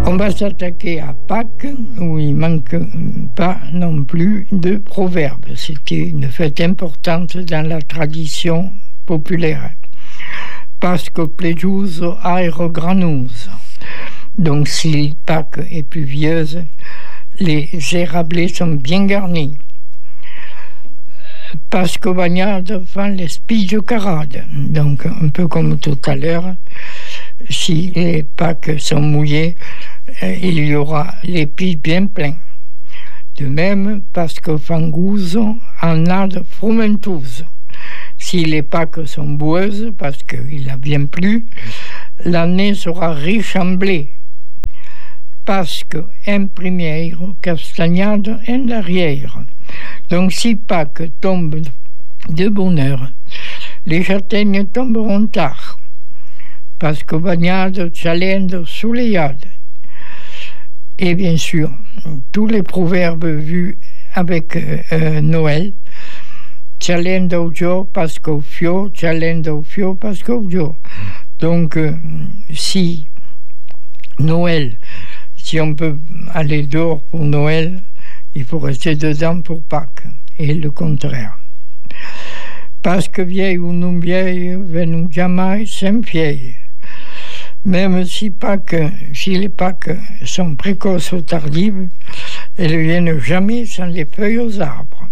On va s'attaquer à Pâques, où il ne manque pas non plus de proverbes. C'était une fête importante dans la tradition populaire. Pasque plejus aero granus. Donc si Pâques est pluvieuse, les érablés sont bien garnis. Pasque bagnade fan les spiges carades. Donc un peu comme tout à l'heure, si les Pâques sont mouillées, il y aura les pieds bien pleins. De même, Pasque fangus en ad frumentus. Si les Pâques sont boueuses, parce qu'il a bien plu, l'année sera riche en blé. Pasque en première, castagnade en arrière. Donc si Pâques tombe de bonne heure, les châtaignes tomberont tard. Pasque bagnade, chalende, soleillade. Et bien sûr, tous les proverbes vus avec Noël, chalendo gio, pasque fio, chalendo fio, pasque gio. Donc, si Noël, si on peut aller dehors pour Noël, il faut rester dedans pour Pâques, et le contraire. Pasque vieille ou non vieille, venu jamais sem vieille. Même si les Pâques sont précoces ou tardives, elles ne viennent jamais sans les feuilles aux arbres.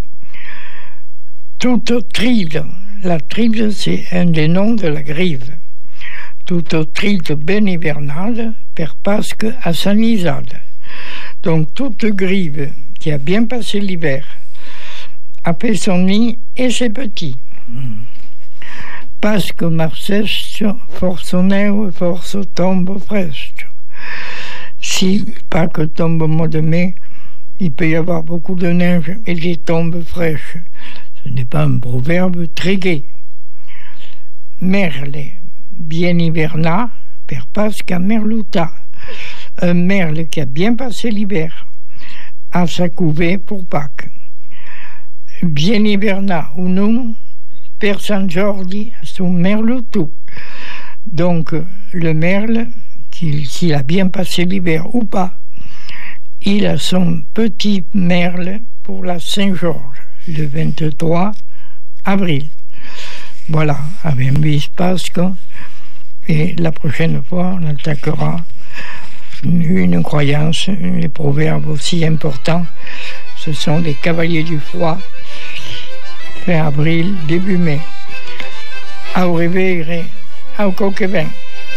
Toute tride, la tride c'est un des noms de la grive. Toute tride ben hivernade, per Pasque à sanisade. Donc toute grive qui a bien passé l'hiver a fait son nid et ses petits. Pasque marcescio, force neu, force tombe fresco. Si Pâques tombe au mois de mai, il peut y avoir beaucoup de neige et des tombes fraîches. Ce n'est pas un proverbe très gai. Merle, bien hivernat, per Pasque merluta. Un merle qui a bien passé l'hiver, à sa couvée pour Pâques. Bien hivernat ou non, per San Jordi, son merlutu. Donc, le merle, s'il a bien passé l'hiver ou pas, il a son petit merle pour la Saint-Georges, le 23 avril. Voilà, avec un bis Pasque. Et la prochaine fois, on attaquera une croyance, les proverbes aussi importants. Ce sont les cavaliers du froid, fin avril, début mai. Au revoir, au coquevin.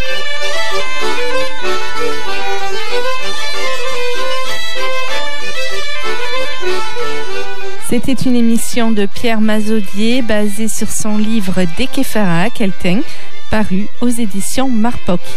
C'était une émission de Pierre Mazaudier basée sur son livre Dekefara Kelten, paru aux éditions Marpoc.